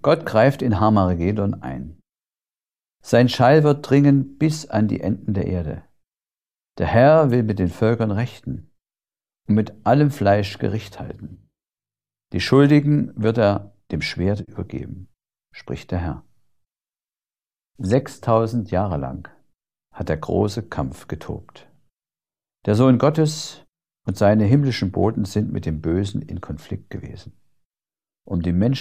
Gott greift in Harmagedon ein. Sein Schall wird dringen bis an die Enden der Erde. Der Herr will mit den Völkern rechten und mit allem Fleisch Gericht halten. Die Schuldigen wird er dem Schwert übergeben, spricht der Herr. 6000 Jahre lang hat der große Kampf getobt. Der Sohn Gottes und seine himmlischen Boten sind mit dem Bösen in Konflikt gewesen, um die Menschen